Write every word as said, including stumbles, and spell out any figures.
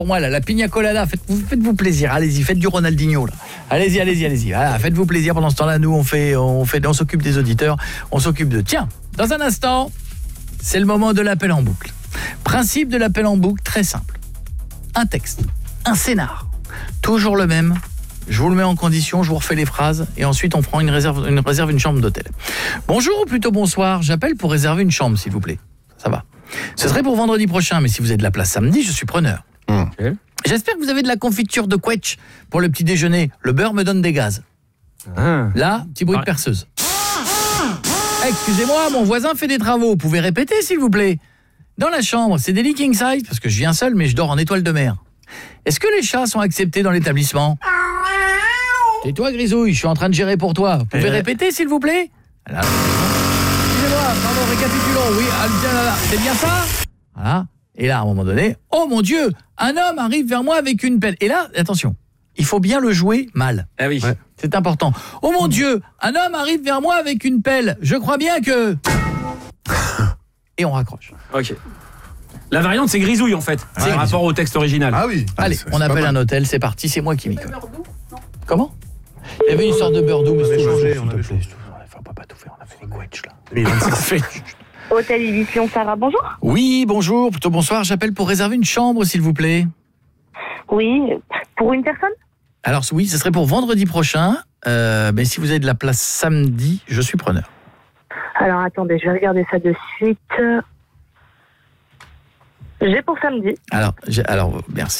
Pour moi, là, la pina colada, faites-vous, faites-vous plaisir. Allez-y, faites du Ronaldinho, là. Allez-y, allez-y, allez-y. Voilà, faites-vous plaisir. Pendant ce temps-là, nous, on fait, on fait, on s'occupe des auditeurs. On s'occupe de... Tiens, dans un instant, c'est le moment de l'appel en boucle. Principe de l'appel en boucle, très simple. Un texte, un scénar. Toujours le même. Je vous le mets en condition, je vous refais les phrases et ensuite on prend une réserve, une réserve une chambre d'hôtel. Bonjour ou plutôt bonsoir, j'appelle pour réserver une chambre s'il vous plaît. Ça va. Ce serait pour vendredi prochain, mais si vous avez de la place samedi, je suis preneur. Mmh. Okay. J'espère que vous avez de la confiture de quetch pour le petit déjeuner. Le beurre me donne des gaz. Ah. Là, petit bruit ah. de perceuse. Excusez-moi, mon voisin fait des travaux. Vous pouvez répéter s'il vous plaît. Dans la chambre, c'est des lits king size parce que je viens seul mais je dors en étoile de mer. Est-ce que les chats sont acceptés dans l'établissement ? Et toi Grisouille, je suis en train de gérer pour toi. Vous pouvez euh... répéter s'il vous plaît ? Là, excusez-moi, pardon, récapitulons. Oui, là, là. C'est bien ça ? Voilà. Et là, à un moment donné, oh mon Dieu, un homme arrive vers moi avec une pelle. Et là, attention, il faut bien le jouer mal. Ah oui. Ouais, c'est important. Oh mon Dieu, un homme arrive vers moi avec une pelle. Je crois bien que... Et on raccroche. Ok. La variante, c'est Grisouille, en fait. C'est ouais, par rapport au texte original. Ah oui. Allez, ah, on appelle un hôtel, c'est parti, c'est moi qui m'y colle. Comment ? Il y avait une sorte de beurre doux, mais c'est changé. On avait changé. On va pas tout faire, on a fait les quetch, là. Hôtel Ibis Lyon, Sarah, bonjour. Oui, bonjour, plutôt bonsoir. J'appelle pour réserver une chambre, s'il vous plaît. Oui, pour une personne ? Alors oui, ce serait pour vendredi prochain. Euh, mais si vous avez de la place samedi, je suis preneur. Alors attendez, je vais regarder ça de suite. J'ai pour samedi. Alors, j'ai, alors merci.